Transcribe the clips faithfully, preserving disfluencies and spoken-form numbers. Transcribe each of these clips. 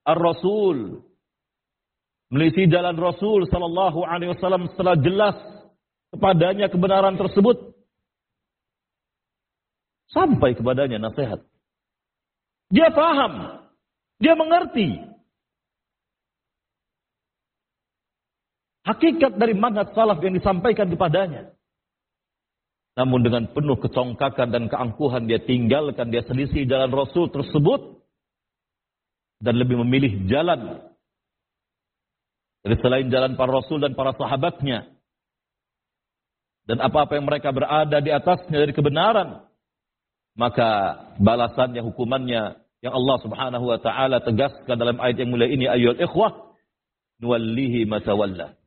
ar-Rasul, menelisih jalan Rasul sallallahu alaihi wasallam setelah jelas kepadanya kebenaran tersebut, sampai kepadanya nasihat. Dia paham, dia mengerti hakikat dari manhaj salaf yang disampaikan kepadanya. Namun dengan penuh kecongkakan dan keangkuhan dia tinggalkan, dia selisih jalan Rasul tersebut dan lebih memilih jalan dari selain jalan para Rasul dan para sahabatnya. Dan apa-apa yang mereka berada di atasnya dari kebenaran, maka balasannya, hukumannya yang Allah Subhanahu wa taala tegaskan dalam ayat yang mulia ini, ayyuhal ikhwah, nuwallihi ma tawalla.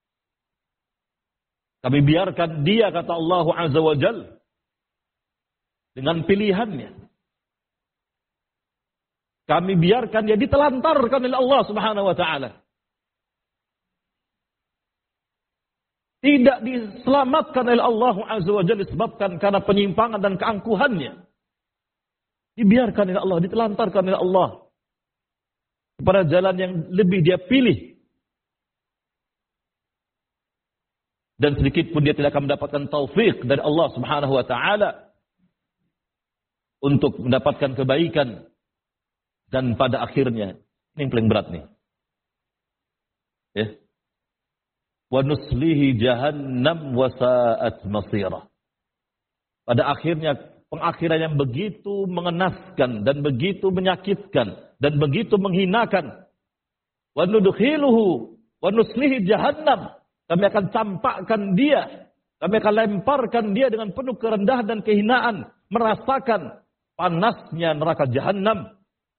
Kami biarkan dia, kata Allah Azza wa Jal, dengan pilihannya. Kami biarkan dia ditelantarkan oleh Allah Subhanahu wa taala. Tidak diselamatkan oleh Allah Azza wa Jalla disebabkan karena penyimpangan dan keangkuhannya. Dibiarkan oleh Allah, ditelantarkan oleh Allah kepada jalan yang lebih dia pilih. Dan sedikit pun dia tidak akan mendapatkan taufik dari Allah Subhanahu wa taala untuk mendapatkan kebaikan. Dan pada akhirnya, ini yang paling berat nih. Ya. Wa nuslihi jahannam wa sa'at masira. Pada akhirnya pengakhiran yang begitu mengenaskan dan begitu menyakitkan dan begitu menghinakan. Wa nudkhiluhu wa nuslihi jahannam. Kami akan campakkan dia, kami akan lemparkan dia dengan penuh kerendahan dan kehinaan, merasakan panasnya neraka jahannam,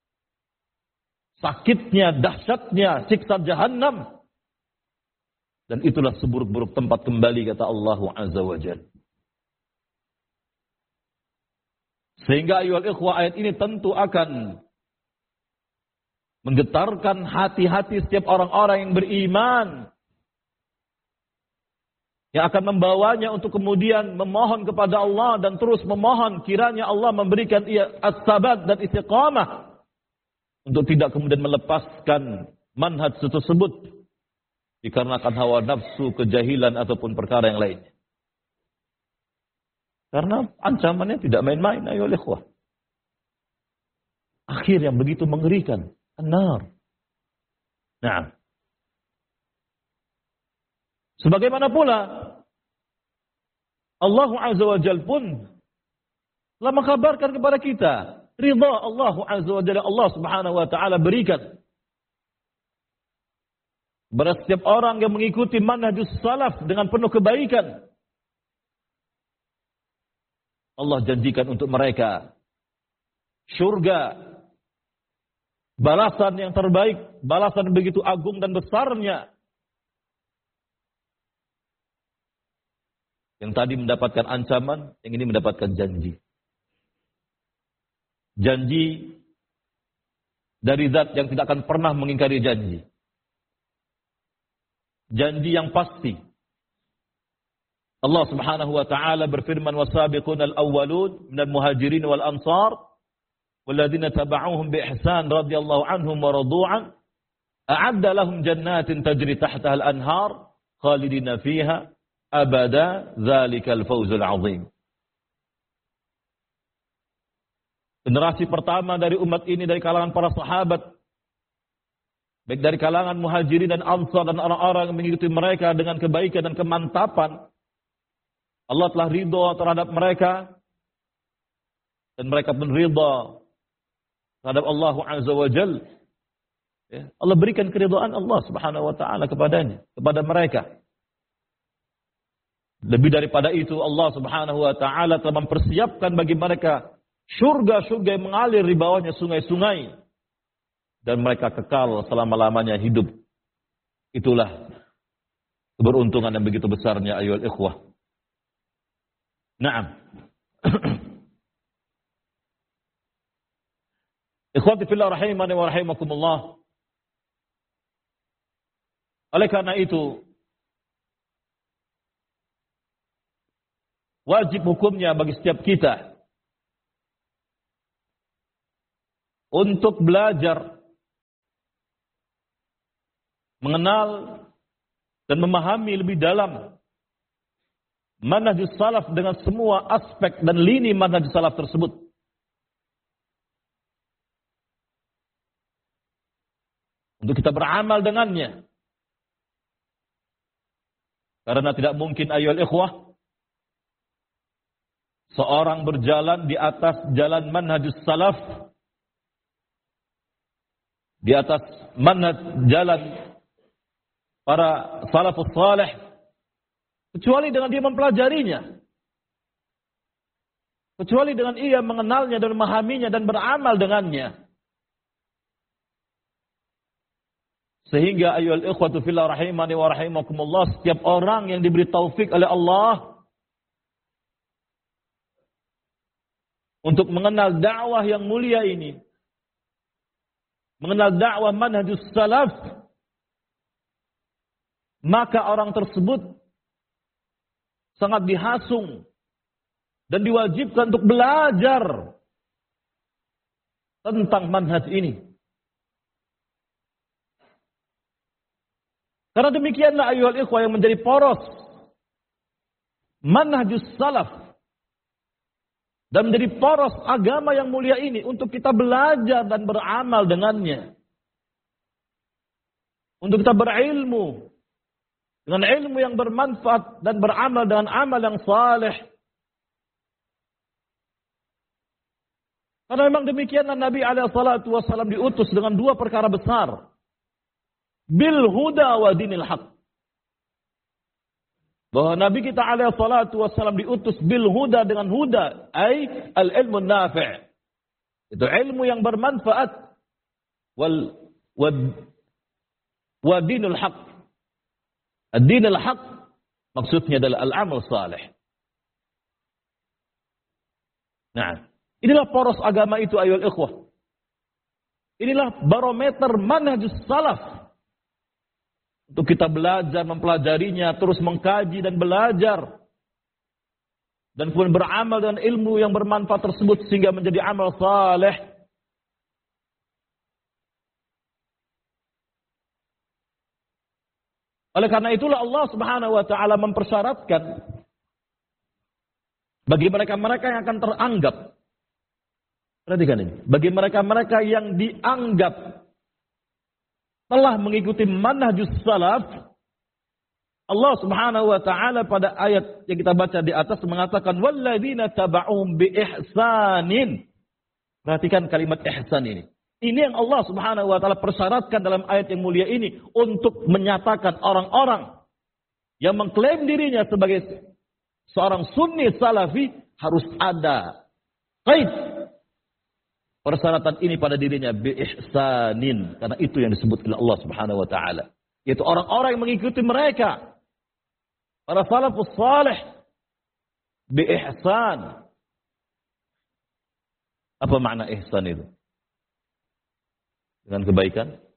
sakitnya, dahsyatnya siksa jahannam. Dan itulah seburuk-buruk tempat kembali, kata Allah Azza wa Jalla. Sehingga ayyuhal ikhwah, ayat ini tentu akan menggetarkan hati-hati setiap orang-orang yang beriman, yang akan membawanya untuk kemudian memohon kepada Allah dan terus memohon kiranya Allah memberikan ia as-sabat dan istiqamah untuk tidak kemudian melepaskan manhaj tersebut dikarenakan hawa nafsu, kejahilan ataupun perkara yang lainnya. Karena ancamannya tidak main-main, ayo ikhwah. Akhir yang begitu mengerikan, an-nar. Nah, sebagaimana pula Allah Azza wa Jalla pun telah mengkabarkan kepada kita ridha Allah Azza wa Jalla, Allah Subhanahu wa taala berikan kepada setiap orang yang mengikuti manhajus salaf dengan penuh kebaikan. Allah janjikan untuk mereka syurga, balasan yang terbaik, balasan begitu agung dan besarnya. Yang tadi mendapatkan ancaman, yang ini mendapatkan janji. Janji dari zat yang tidak akan pernah mengingkari janji. Janji yang pasti. Allah Subhanahu wa taala berfirman, "Wasabiqunal awwalun minal muhajirin wal ansar walladzina tabauhum bi ihsan radhiyallahu anhum wa radu'an a'adda lahum jannatin tajri tahtaha al-anhar khalidina fiha abada dzalikal fawzul azim." Generasi pertama dari umat ini dari kalangan para sahabat, baik dari kalangan muhajirin dan ansar dan orang-orang yang mengikuti mereka dengan kebaikan dan kemantapan, Allah telah ridha terhadap mereka dan mereka pun ridha terhadap Allah Azza wa Jalla. Ya, Allah berikan keridhaan Allah Subhanahu wa taala kepadanya, kepada mereka. Lebih daripada itu, Allah Subhanahu wa taala telah mempersiapkan bagi mereka surga-surga yang mengalir di bawahnya sungai-sungai dan mereka kekal selama-lamanya hidup. Itulah keberuntungan yang begitu besarnya ayyuhal ikhwah. Naam. Ikhwati fillah rahimani wa rahimakumullah. Oleh karena itu, wajib hukumnya bagi setiap kita untuk belajar mengenal dan memahami lebih dalam manhajus salaf dengan semua aspek dan lini manhajus salaf tersebut. Untuk kita beramal dengannya. Karena tidak mungkin ayyuhal ikhwah seorang berjalan di atas jalan manhajus salaf, di atas manhaj jalan para salafus salih, kecuali dengan dia mempelajarinya, kecuali dengan ia mengenalnya dan memahaminya dan beramal dengannya. Sehingga ayyuhal ikhwatu fillah rahimani wa rahimakumullah, setiap orang yang diberi taufik oleh Allah untuk mengenal dakwah yang mulia ini, mengenal dakwah manhajus salaf, maka orang tersebut sangat dihasung dan diwajibkan untuk belajar tentang manhaj ini. Karena demikianlah ayyuhal ikhwah yang menjadi poros manhajus salaf dan menjadi poros agama yang mulia ini untuk kita belajar dan beramal dengannya. Untuk kita berilmu dengan ilmu yang bermanfaat dan beramal dengan amal yang saleh. Karena memang demikianlah Nabi alaihi salatu wasallam diutus dengan dua perkara besar. Bil huda wa dinil haq. Bahwa Nabi kita alaihi salatu wasallam diutus bil huda dengan huda, ay al ilmu nafi'. Itu ilmu yang bermanfaat, wal wad wa dinul haq. Ad-dinul haq maksudnya adalah al-amal salih. Nah, inilah poros agama itu ayyuhal ikhwah. Inilah barometer manhajus salaf. Untuk kita belajar, mempelajarinya, terus mengkaji dan belajar. Dan kemudian beramal dengan ilmu yang bermanfaat tersebut sehingga menjadi amal saleh. Oleh karena itulah Allah Subhanahu wa taala mempersyaratkan bagi mereka-mereka yang akan teranggap. Perhatikan ini, bagi mereka-mereka yang dianggap telah mengikuti manhajus salaf, Allah Subhanahu wa taala pada ayat yang kita baca di atas mengatakan walladzina taba'um bi ihsanin. Perhatikan kalimat ihsan ini. Ini yang Allah Subhanahu wa taala persyaratkan dalam ayat yang mulia ini untuk menyatakan orang-orang yang mengklaim dirinya sebagai seorang sunni salafi harus ada qaid persyaratan ini pada dirinya bi ihsanin, karena itu yang disebut oleh Allah Subhanahu wa taala, yaitu orang-orang yang mengikuti mereka para salafus salih bi ihsan. Apa makna ihsan itu? Dengan kebaikan?